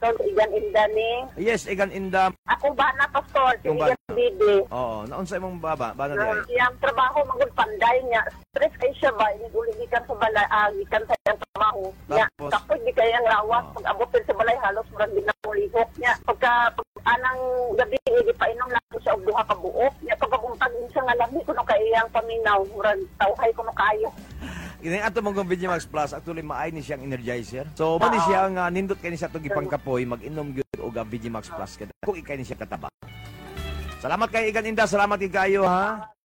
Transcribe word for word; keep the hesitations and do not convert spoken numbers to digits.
Pastor, igan inda ni. Yes, igan inda. Ako ba na, Pastor? Yung Igan bana. bibi. Oo, naunsay mong baba, bana di Uh, ay. Yang trabaho magul panday niya. Stress kay siya ba? Uli gikan sa balay, ah, gikan sa iyang trabaho. Niya, Tapos? tapos di kayang lawas. Oo. Pag abutin sa balay, halos murag din na lihok niya. Pagka, pag anang gabi, di pa inom lang siya og duha ka buok. Niya, pagkabuntag siya nga lami, kuno kay iyang paminaw. Murag, tawhay kuno kayo. Ini ato mong Vigimax Plus actually maay ni siyang energizer. So mo ni siya nga nindot kay ni siya tug ipangkapoy mag-inom gyud og Vigimax Plus kada. Kung ikay ni siya kataba. Salamat kay Igan Inda, salamat kay kayo ha.